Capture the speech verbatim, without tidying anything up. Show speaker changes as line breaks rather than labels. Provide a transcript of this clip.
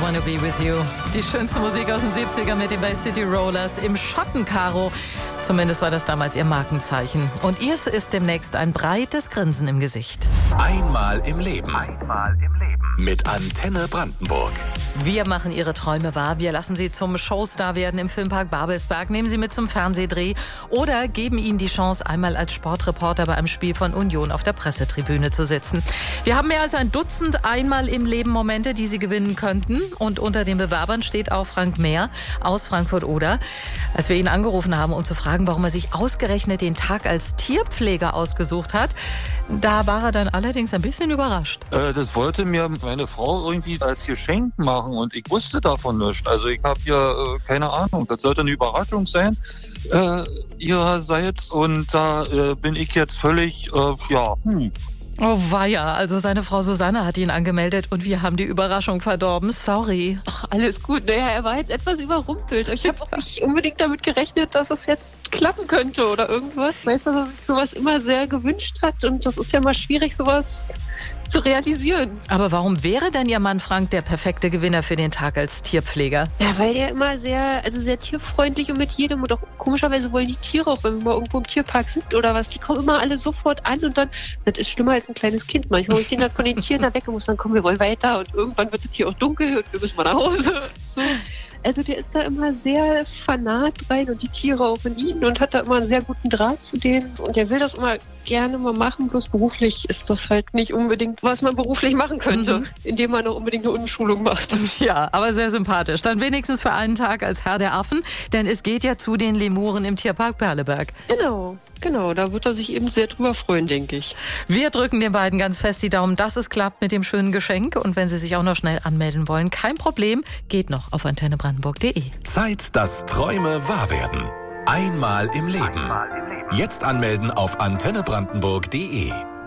Wanna Be With You. Die schönste Musik aus den siebzigern mit den Bay City Rollers im Schottenkaro. Zumindest war das damals ihr Markenzeichen. Und ihrs ist demnächst ein breites Grinsen im Gesicht.
Einmal im Leben. Einmal im Leben. Mit Antenne Brandenburg.
Wir machen Ihre Träume wahr. Wir lassen Sie zum Showstar werden im Filmpark Babelsberg, nehmen Sie mit zum Fernsehdreh oder geben Ihnen die Chance, einmal als Sportreporter bei einem Spiel von Union auf der Pressetribüne zu sitzen. Wir haben mehr als ein Dutzend Einmal im Leben Momente, die Sie gewinnen könnten. Und unter den Bewerbern steht auch Frank Mehr aus Frankfurt-Oder. Als wir ihn angerufen haben, um zu fragen, warum er sich ausgerechnet den Tag als Tierpfleger ausgesucht hat, da war er dann allerdings ein bisschen überrascht.
Äh, das wollte mir meine Frau irgendwie als Geschenk machen und ich wusste davon nichts. Also ich habe ja äh, keine Ahnung. Das sollte eine Überraschung sein äh, ihrerseits und da äh, bin ich jetzt völlig, äh, ja, hm.
Oh weia, also seine Frau Susanne hat ihn angemeldet und wir haben die Überraschung verdorben. Sorry.
Ach, alles gut. Naja, er war jetzt etwas überrumpelt. Ich habe auch nicht unbedingt damit gerechnet, dass es jetzt klappen könnte oder irgendwas. Ich weiß, dass er sich sowas immer sehr gewünscht hat und das ist ja mal schwierig, sowas zu realisieren.
Aber warum wäre denn Ihr Mann Frank der perfekte Gewinner für den Tag als Tierpfleger?
Ja, weil der immer sehr, also sehr tierfreundlich und mit jedem und auch komischerweise wollen die Tiere auch, wenn wir mal irgendwo im Tierpark sind oder was, die kommen immer alle sofort an und dann, das ist schlimmer als ein kleines Kind. Manchmal hole ich den dann von den Tieren da weg und muss dann, komm, wir wollen weiter und irgendwann wird es hier auch dunkel und wir müssen mal nach Hause. So. Also der ist da immer sehr fanat rein und die Tiere auch in ihn und hat da immer einen sehr guten Draht zu denen und der will das immer gerne mal machen, bloß beruflich ist das halt nicht unbedingt, was man beruflich machen könnte, mhm. indem man noch unbedingt eine Umschulung macht.
Ja, aber sehr sympathisch. Dann wenigstens für einen Tag als Herr der Affen, denn es geht ja zu den Lemuren im Tierpark Perleberg.
Genau. Genau, da wird er sich eben sehr drüber freuen, denke ich.
Wir drücken den beiden ganz fest die Daumen, dass es klappt mit dem schönen Geschenk. Und wenn Sie sich auch noch schnell anmelden wollen, kein Problem, geht noch auf antenne brandenburg punkt de.
Zeit, dass Träume wahr werden. Einmal im Leben. Einmal im Leben. Jetzt anmelden auf antenne brandenburg punkt de.